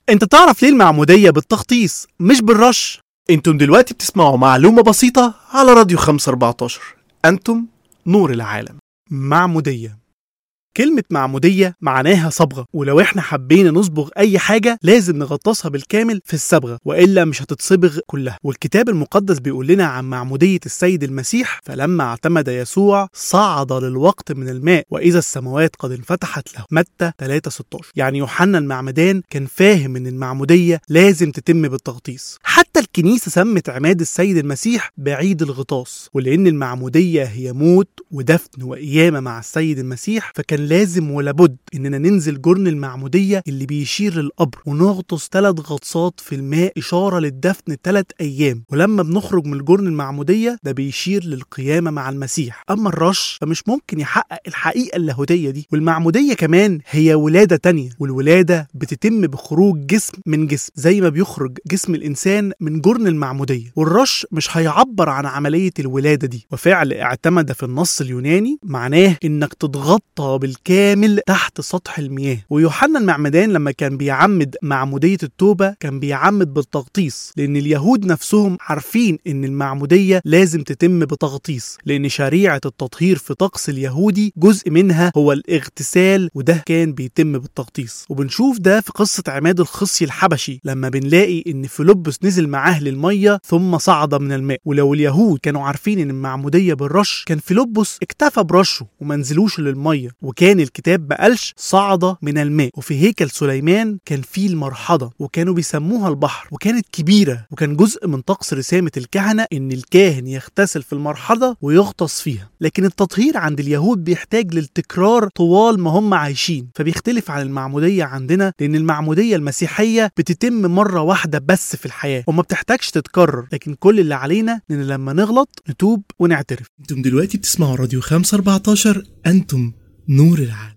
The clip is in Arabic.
انت تعرف ليه المعمودية بالتغطيس مش بالرش؟ انتم دلوقتي بتسمعوا معلومة بسيطة على راديو 514. انتم نور العالم. معمودية، كلمة معمودية معناها صبغة، ولو احنا حبينا نصبغ اي حاجة لازم نغطسها بالكامل في الصبغة وإلا مش هتتصبغ كلها. والكتاب المقدس بيقول لنا عن معمودية السيد المسيح: فلما اعتمد يسوع صعد للوقت من الماء وإذا السماوات قد انفتحت له. متى 3:16. يعني يوحنا المعمدان كان فاهم ان المعمودية لازم تتم بالتغطيس. حتى الكنيسة سمت عماد السيد المسيح بعيد الغطاس، ولأن المعمودية هي موت ودفن وقيامة مع السيد المسيح، فكان لازم ولابد اننا ننزل جرن المعمودية اللي بيشير للقبر ونغطس 3 غطسات في الماء اشارة للدفن 3 ايام. ولما بنخرج من الجرن المعمودية ده بيشير للقيامة مع المسيح. اما الرش فمش ممكن يحقق الحقيقة اللاهوتية دي. والمعمودية كمان هي ولادة تانية، والولادة بتتم بخروج جسم من جسم زي ما بيخرج جسم الانسان من جرن المعمودية. والرش مش هيعبر عن عملية الولادة دي، وفعل اعتمد في النص اليوناني معناه انك تتغطى بالكامل تحت سطح المياه. ويوحنا المعمدان لما كان بيعمد معمودية التوبة كان بيعمد بالتغطيس، لأن اليهود نفسهم عارفين إن المعمودية لازم تتم بتغطيس، لأن شريعة التطهير في طقس اليهودي جزء منها هو الاغتسال، وده كان بيتم بالتغطيس. وبنشوف ده في قصة عماد الخصي الحبشي لما بنلاقي إن فيلبس نزل معاه للمية ثم صعد من الماء. ولو اليهود كانوا عارفين إن المعمودية بالرش كان فيلبس اكتفى برشه ومنزلوش للمية، وكان الكتاب بقالش صعد من الماء. وفي هيكل سليمان كان فيه المرحضة وكانوا بيسموها البحر، وكانت كبيرة، وكان جزء من طقس رسامة الكهنة ان الكاهن يغتسل في المرحضة ويغطس فيها. لكن التطهير عند اليهود بيحتاج للتكرار طوال ما هم عايشين، فبيختلف عن المعمودية عندنا، لان المعمودية المسيحية بتتم مرة واحدة بس في الحياة وما بتحتاجش تتكرر. لكن كل اللي علينا ان لما نغلط نتوب ونعترف. انتم دلوقتي بتسمعوا راديو 514. انتم نور العالم.